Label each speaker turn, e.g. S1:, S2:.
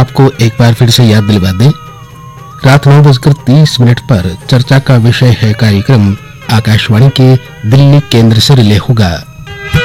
S1: आपको एक बार फिर से याद दिलवा दें, रात 9:30 पर चर्चा का विषय है कार्यक्रम आकाशवाणी के दिल्ली केंद्र से रिले होगा।